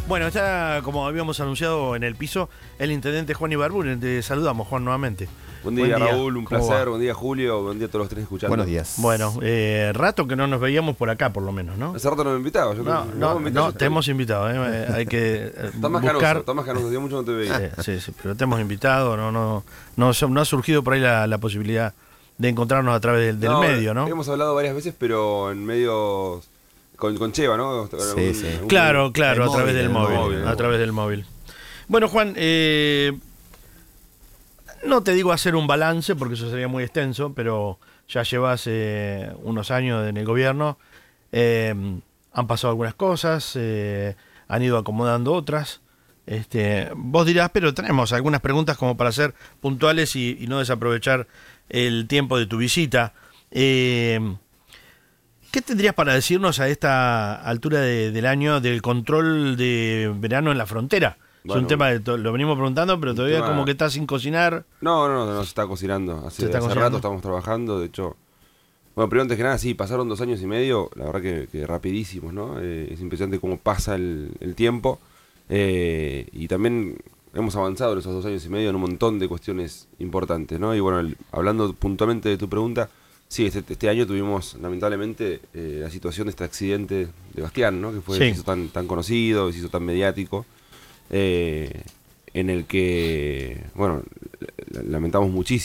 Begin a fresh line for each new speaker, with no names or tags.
Bueno, está, como habíamos anunciado en el piso, el intendente Juan Ibarburen. Te saludamos, Juan, nuevamente.
Buen día, Raúl, un
¿Cómo
placer.
va?
Buen día, Julio. Buen día a todos los tres escuchando.
Buenos días.
Bueno, rato que no nos veíamos por acá, por lo menos, ¿no?
Hace rato no me invitaba. Yo creo que
No, te hemos invitado. Hay que
Estás más
buscar.
canoso, hacía mucho no te veía.
Sí, pero te hemos invitado. No ha surgido por ahí la posibilidad de encontrarnos a través del medio, ¿no?
Hemos hablado varias veces, pero en medios con Cheva, ¿no?
Sí.
Claro, a
móvil,
través del
el
móvil.
móvil,
A través del móvil. Bueno, Juan, no te digo hacer un balance porque eso sería muy extenso, pero ya llevas unos años en el gobierno. Han pasado algunas cosas, han ido acomodando otras. Vos dirás, pero tenemos algunas preguntas como para ser puntuales y no desaprovechar el tiempo de tu visita. ¿Qué tendrías para decirnos a esta altura del año del control de verano en la frontera?
Bueno,
Es un tema que lo venimos preguntando, pero todavía como que está sin cocinar.
No, se está cocinando. Hace rato estamos trabajando, de hecho. Bueno, pero antes que nada, sí, pasaron 2 años y medio, la verdad que rapidísimos, ¿no? Es impresionante cómo pasa el tiempo. Y también hemos avanzado en esos 2 años y medio en un montón de cuestiones importantes, ¿no? Y bueno, hablando puntualmente de tu pregunta, sí, este año tuvimos lamentablemente la situación de este accidente de Bastián, ¿no? Que fue, se hizo tan conocido, se hizo tan mediático, en el que, bueno, lamentamos muchísimo.